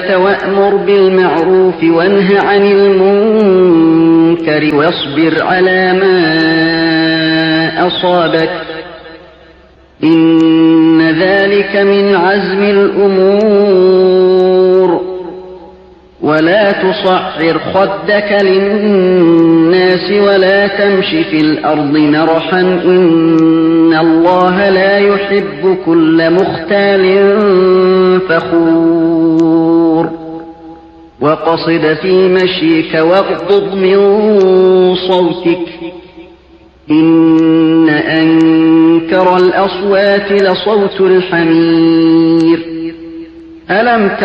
وأمر بالمعروف وانه عن المنكر واصبر على ما أصابك إن ذلك من عزم الأمور ولا تصعر خدك للناس ولا تمش في الأرض مرحا إن الله لا يحب كل مختال فخور وقصد في مشيك واغضض من صوتك إن أنكر الأصوات لصوت الحمير ألم